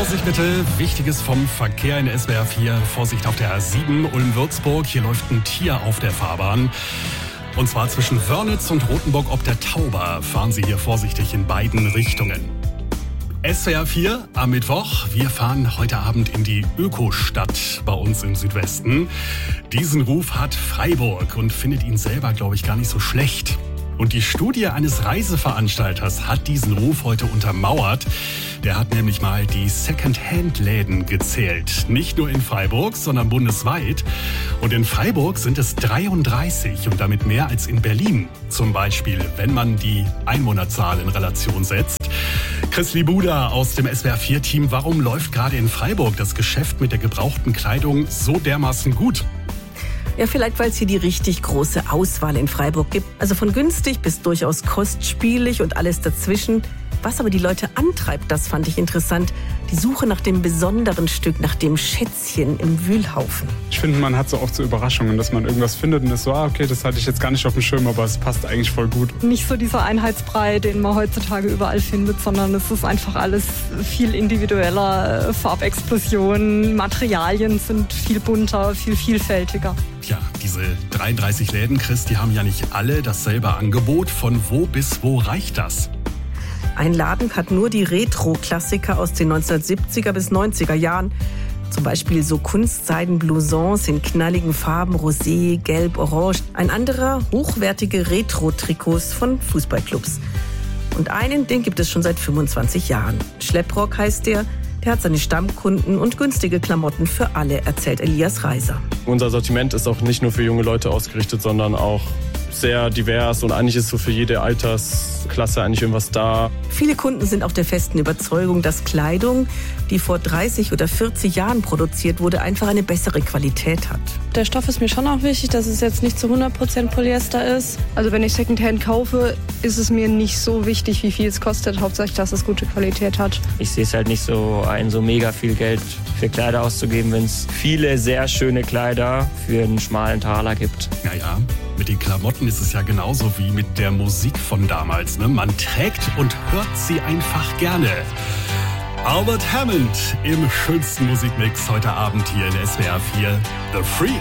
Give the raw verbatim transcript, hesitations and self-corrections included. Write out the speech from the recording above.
Vorsicht bitte, Wichtiges vom Verkehr in der S W R vier. Vorsicht auf der A sieben Ulm-Würzburg. Hier läuft ein Tier auf der Fahrbahn. Und zwar zwischen Wörnitz und Rothenburg ob der Tauber. Fahren Sie hier vorsichtig in beiden Richtungen. S W R vier am Mittwoch. Wir fahren heute Abend in die Ökostadt bei uns im Südwesten. Diesen Ruf hat Freiburg und findet ihn selber, glaube ich, gar nicht so schlecht. Und die Studie eines Reiseveranstalters hat diesen Ruf heute untermauert. Der hat nämlich mal die Second-Hand-Läden gezählt. Nicht nur in Freiburg, sondern bundesweit. Und in Freiburg sind es dreiunddreißig und damit mehr als in Berlin. Zum Beispiel, wenn man die Einwohnerzahl in Relation setzt. Chris Libuda aus dem S W R vier Team, warum läuft gerade in Freiburg das Geschäft mit der gebrauchten Kleidung so dermaßen gut? Ja, vielleicht, weil es hier die richtig große Auswahl in Freiburg gibt. Also von günstig bis durchaus kostspielig und alles dazwischen. Was aber die Leute antreibt, das fand ich interessant. Die Suche nach dem besonderen Stück, nach dem Schätzchen im Wühlhaufen. Ich finde, man hat so oft so Überraschungen, dass man irgendwas findet und ist so, ah, okay, das hatte ich jetzt gar nicht auf dem Schirm, aber es passt eigentlich voll gut. Nicht so dieser Einheitsbrei, den man heutzutage überall findet, sondern es ist einfach alles viel individueller. Farbexplosionen, Materialien sind viel bunter, viel vielfältiger. Ja, diese dreiunddreißig Läden, Chris, die haben ja nicht alle dasselbe Angebot. Von wo bis wo reicht das? Ein Laden hat nur die Retro-Klassiker aus den neunzehnhundertsiebziger bis neunziger Jahren. Zum Beispiel so Kunstseiden-Blousons in knalligen Farben, Rosé, Gelb, Orange. Ein anderer hochwertige Retro-Trikots von Fußballclubs. Und einen, den gibt es schon seit fünfundzwanzig Jahren. Schlepprock heißt der. Der hat seine Stammkunden und günstige Klamotten für alle, erzählt Elias Reiser. Unser Sortiment ist auch nicht nur für junge Leute ausgerichtet, sondern auch sehr divers und eigentlich ist so für jede Altersklasse eigentlich irgendwas da. Viele Kunden sind auch der festen Überzeugung, dass Kleidung, die vor dreißig oder vierzig Jahren produziert wurde, einfach eine bessere Qualität hat. Der Stoff ist mir schon auch wichtig, dass es jetzt nicht zu hundert Prozent Polyester ist. Also wenn ich Secondhand kaufe, ist es mir nicht so wichtig, wie viel es kostet. Hauptsächlich, dass es gute Qualität hat. Ich sehe es halt nicht so ein, so mega viel Geld für Kleider auszugeben, wenn es viele sehr schöne Kleider für einen schmalen Taler gibt. Ja, ja. Mit den Klamotten ist es ja genauso wie mit der Musik von damals. Ne? Man trägt und hört sie einfach gerne. Albert Hammond im schönsten Musikmix heute Abend hier in S W R vier. The Free.